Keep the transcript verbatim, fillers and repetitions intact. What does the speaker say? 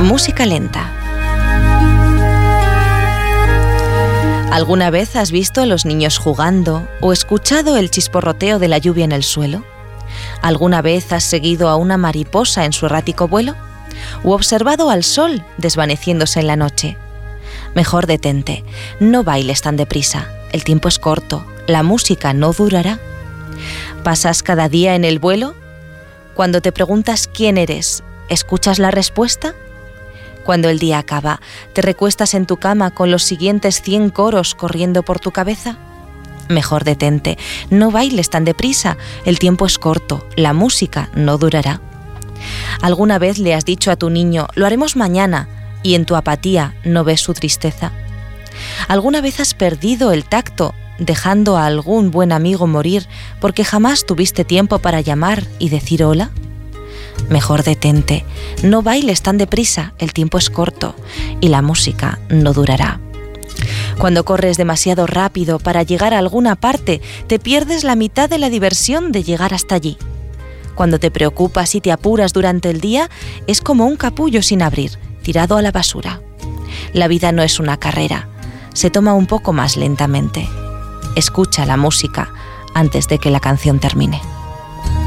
Música lenta. ¿Alguna vez has visto a los niños jugando o escuchado el chisporroteo de la lluvia en el suelo? ¿Alguna vez has seguido a una mariposa en su errático vuelo? ¿O observado al sol desvaneciéndose en la noche? Mejor detente, no bailes tan deprisa, el tiempo es corto, la música no durará. ¿Pasas cada día en el vuelo? Cuando te preguntas quién eres, ¿escuchas la respuesta? Cuando el día acaba, ¿te recuestas en tu cama con los siguientes cien coros corriendo por tu cabeza? Mejor detente, no bailes tan deprisa, el tiempo es corto, la música no durará. ¿Alguna vez le has dicho a tu niño, lo haremos mañana, y en tu apatía no ves su tristeza? ¿Alguna vez has perdido el tacto, dejando a algún buen amigo morir porque jamás tuviste tiempo para llamar y decir hola? Mejor detente, no bailes tan deprisa, el tiempo es corto y la música no durará. Cuando corres demasiado rápido para llegar a alguna parte, te pierdes la mitad de la diversión de llegar hasta allí. Cuando te preocupas y te apuras durante el día, es como un capullo sin abrir, tirado a la basura. La vida no es una carrera, se toma un poco más lentamente. Escucha la música antes de que la canción termine.